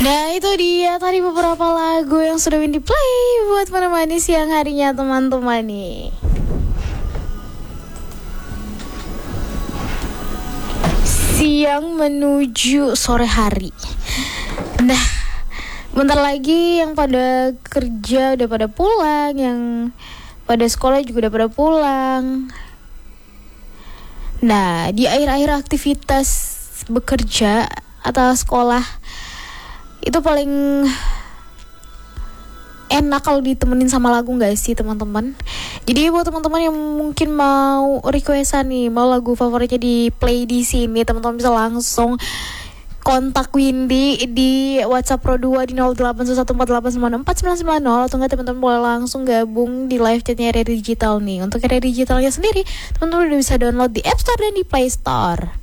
Nah itu dia tadi beberapa lagu yang sudah Windy play buat menemani siang harinya teman-teman nih. Siang menuju sore hari. Nah bentar lagi yang pada kerja udah pada pulang, yang pada sekolah juga udah pada pulang. Nah di akhir-akhir aktivitas bekerja atau sekolah itu paling enak kalau ditemenin sama lagu gak sih teman-teman? Jadi buat teman-teman yang mungkin mau requestan nih, mau lagu favoritnya di play di sini, teman-teman bisa langsung kontak Windy di WhatsApp Pro 2 di 081148964990 atau enggak teman-teman boleh langsung gabung di live chatnya Area Digital nih. Untuk Area Digitalnya sendiri, teman-teman udah bisa download di App Store dan di Play Store.